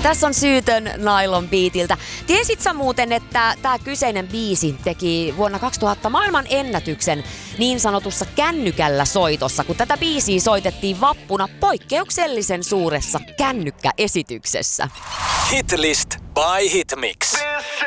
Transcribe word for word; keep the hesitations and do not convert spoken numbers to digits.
Tässä on Syytön Nylon Beatiltä. Tiesit sä muuten, että tämä kyseinen biisi teki vuonna kaksituhatta maailman ennätyksen niin sanotussa kännykällä soitossa, kun tätä biisiä soitettiin vappuna poikkeuksellisen suuressa kännykkäesityksessä. Hitlist by Hitmix.